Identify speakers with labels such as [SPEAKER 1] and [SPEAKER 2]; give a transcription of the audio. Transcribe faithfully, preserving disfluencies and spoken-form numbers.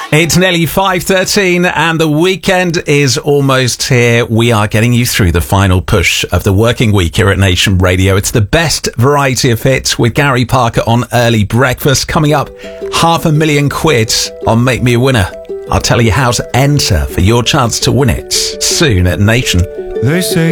[SPEAKER 1] It's nearly five thirteen and the weekend is almost here. We are getting you through the final push of the working week here at Nation Radio. It's the best variety of hits with Gary Parker on Early Breakfast. Coming up, half a million quid on Make Me a Winner. I'll tell you how to enter for your chance to win it soon at Nation.
[SPEAKER 2] They say